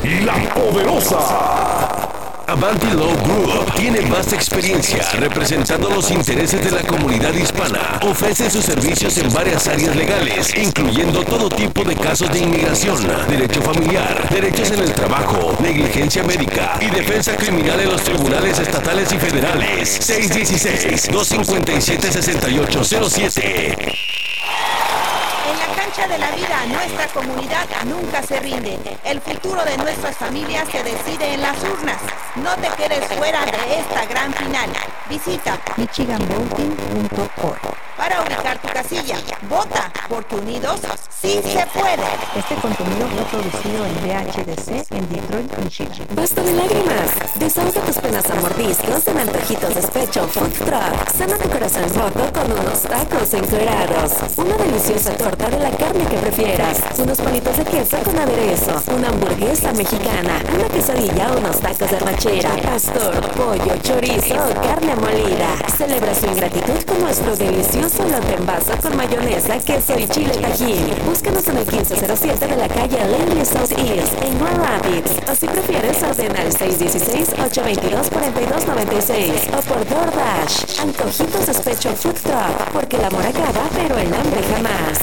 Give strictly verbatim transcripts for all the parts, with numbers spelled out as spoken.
La Poderosa. Avanti Law Group tiene vasta experiencia representando los intereses de la comunidad hispana. Ofrece sus servicios en varias áreas legales, incluyendo todo tipo de casos de inmigración, derecho familiar, derechos en el trabajo, negligencia médica y defensa criminal en los tribunales estatales y federales. seis uno seis, dos cinco siete, seis ocho cero siete. En la cancha de la vida, nuestra comunidad nunca se rinde. El futuro de nuestras familias se decide en las urnas. No te quedes fuera de esta gran final. Visita michigan voting punto org para ubicar tu casilla. Vota, porque unidos sí se puede. Este contenido fue producido en V H D C en Detroit, Michigan. Basta de lágrimas. Desahoga tus penas a mordiscos en antojitos despecho food truck. Sana tu corazón roto con unos tacos encuerados. Una deliciosa torta de la carne que prefieras. Unos palitos de queso con aderezo. Una hamburguesa mexicana. Una quesadilla o unos tacos de rachera. Pastor, pollo, chorizo o carne molida. Celebra su ingratitud con nuestro delicioso lote en vaso con mayonesa, queso y chile tajín. Búscanos en el quince cero siete de la calle Langley South East en Grand Rapids. O si prefieres, ordena al seis uno seis, ocho dos dos, cuatro dos nueve seis o por DoorDash. Antojitos Despecho Food Truck, porque el amor acaba, pero el hambre jamás.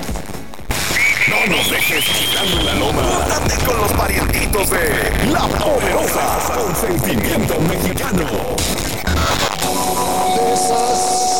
No nos dejes quitando la loma. Júntate con los parientitos de La Poderosa. Con sentimiento mexicano. De esas